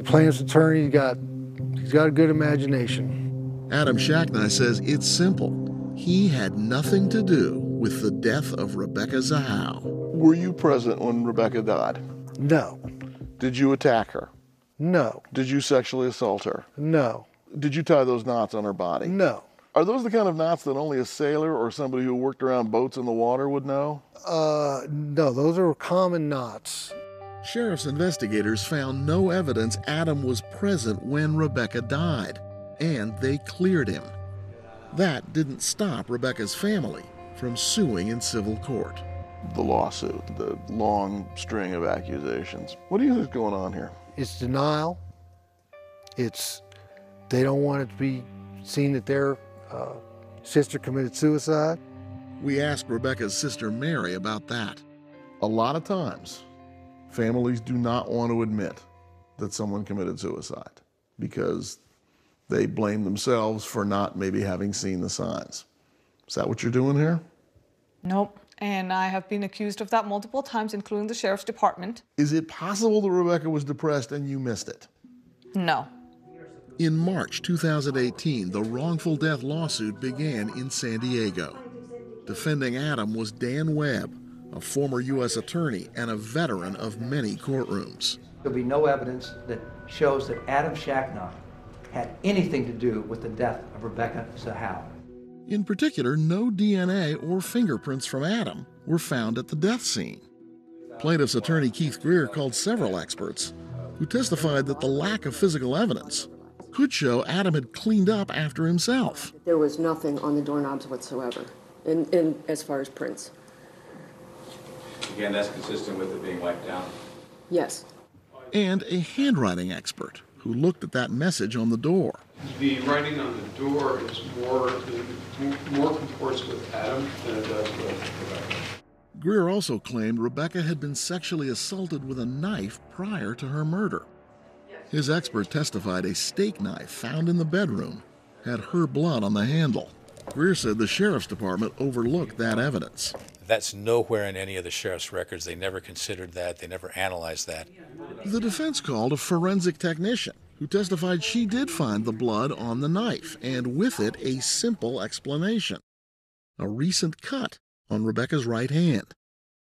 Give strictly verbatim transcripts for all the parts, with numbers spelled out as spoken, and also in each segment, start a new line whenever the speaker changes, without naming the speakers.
The plaintiff's attorney got, he's got a good imagination.
Adam Shacknai says it's simple. He had nothing to do with the death of Rebecca Zahow.
Were you present when Rebecca died?
No.
Did you attack her?
No.
Did you sexually assault her?
No.
Did you tie those knots on her body?
No.
Are those the kind of knots that only a sailor or somebody who worked around boats in the water would know?
Uh, no, those are common knots.
Sheriff's investigators found no evidence Adam was present when Rebecca died, and they cleared him. That didn't stop Rebecca's family from suing in civil court.
The lawsuit, the long string of accusations. What do you think is going on here?
It's denial. It's, they don't want it to be seen that their uh, sister committed suicide.
We asked Rebecca's sister Mary about that.
A lot of times, families do not want to admit that someone committed suicide because they blame themselves for not maybe having seen the signs. Is that what you're doing here?
Nope. And I have been accused of that multiple times, including the sheriff's department.
Is it possible that Rebecca was depressed and you missed it?
No.
In March two thousand eighteen, the wrongful death lawsuit began in San Diego. Defending Adam was Dan Webb, a former U S attorney and a veteran of many courtrooms.
There'll be no evidence that shows that Adam Shacknai had anything to do with the death of Rebecca Zahow.
In particular, no D N A or fingerprints from Adam were found at the death scene. Plaintiff's attorney Keith Greer called several experts who testified that the lack of physical evidence could show Adam had cleaned up after himself.
There was nothing on the doorknobs whatsoever, in, in as far as prints.
Again, that's consistent with it being wiped down?
Yes.
And a handwriting expert who looked at that message on the door.
The writing on the door is more, more comports with Adam than it does with Rebecca.
Greer also claimed Rebecca had been sexually assaulted with a knife prior to her murder. His expert testified a steak knife found in the bedroom had her blood on the handle. Greer said the sheriff's department overlooked that evidence.
That's nowhere in any of the sheriff's records. They never considered that. They never analyzed that.
The defense called a forensic technician who testified she did find the blood on the knife, and with it a simple explanation: a recent cut on Rebecca's right hand.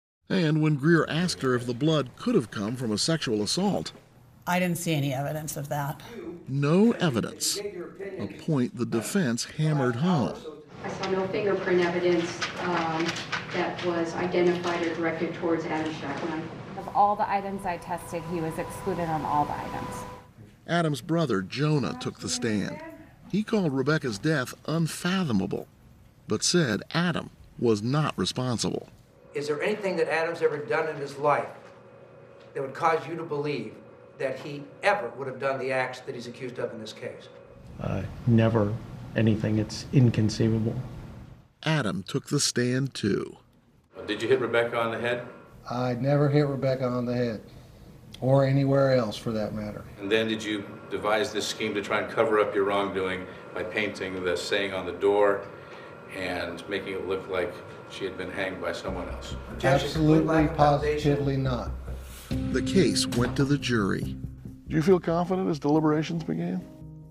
And when Greer asked her if the blood could have come from a sexual assault,
I didn't see any evidence of that.
No evidence, a point the defense hammered home.
I saw no fingerprint evidence um, that was identified or directed towards Adam Shacknai.
Of all the items I tested, he was excluded on all the items.
Adam's brother, Jonah, took the stand. He called Rebecca's death unfathomable, but said Adam was not responsible.
Is there anything that Adam's ever done in his life that would cause you to believe that he ever would have done the acts that he's accused of in this case?
Uh, never anything. It's inconceivable.
Adam took the stand too.
Did you hit Rebecca on the head?
I never hit Rebecca on the head, or anywhere else for that matter.
And then did you devise this scheme to try and cover up your wrongdoing by painting the saying on the door and making it look like she had been hanged by someone else?
Absolutely, positively not.
The case went to the jury.
Do you feel confident as deliberations began?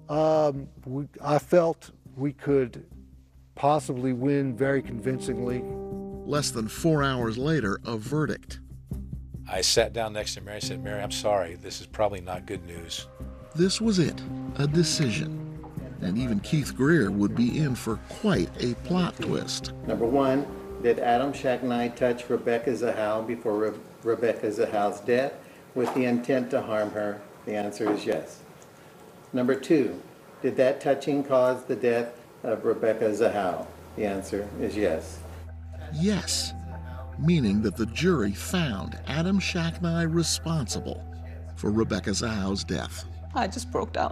Um, we, I felt we could possibly win very convincingly.
Less than four hours later, a verdict.
I sat down next to Mary and said, Mary, I'm sorry, this is probably not good news.
This was it, a decision. And even Keith Greer would be in for quite a plot twist.
Number one, did Adam Shacknai touch Rebecca Zahow before Re- Rebecca Zahow's death with the intent to harm her? The answer is yes. Number two, did that touching cause the death of Rebecca Zahow? The answer is yes.
Yes, meaning that the jury found Adam Shacknai responsible for Rebecca Zahow's death.
I just broke down.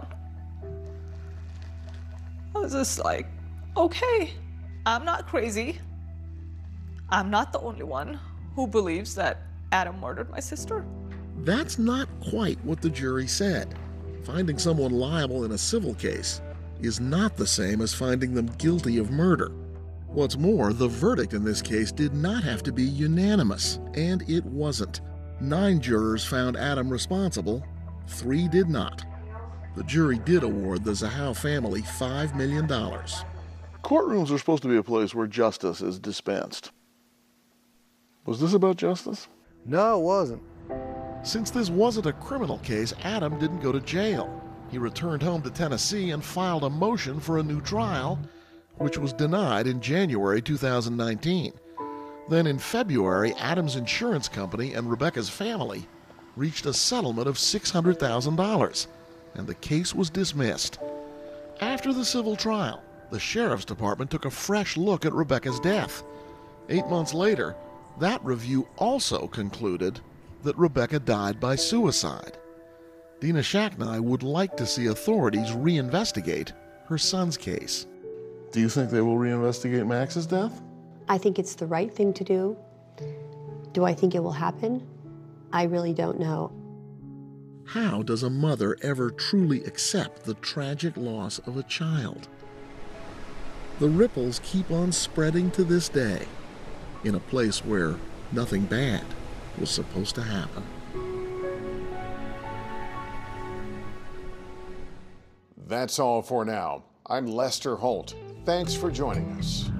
I was just like, okay, I'm not crazy. I'm not the only one who believes that Adam murdered my sister.
That's not quite what the jury said. Finding someone liable in a civil case is not the same as finding them guilty of murder. What's more, the verdict in this case did not have to be unanimous, and it wasn't. Nine jurors found Adam responsible, Three did not. The jury did award the Zahau family five million dollars.
Courtrooms are supposed to be a place where justice is dispensed. Was this about justice?
No, it wasn't.
Since this wasn't a criminal case, Adam didn't go to jail. He returned home to Tennessee and filed a motion for a new trial, which was denied in January two thousand nineteen. Then in February, Adam's insurance company and Rebecca's family reached a settlement of six hundred thousand dollars, and the case was dismissed. After the civil trial, the sheriff's department took a fresh look at Rebecca's death. Eight months later, that review also concluded that Rebecca died by suicide. Dina Shaknai would like to see authorities reinvestigate her son's case.
Do you think they will reinvestigate Max's death?
I think it's the right thing to do. Do I think it will happen? I really don't know.
How does a mother ever truly accept the tragic loss of a child? The ripples keep on spreading to this day in a place where nothing bad was supposed to happen.
That's all for now. I'm Lester Holt. Thanks for joining us.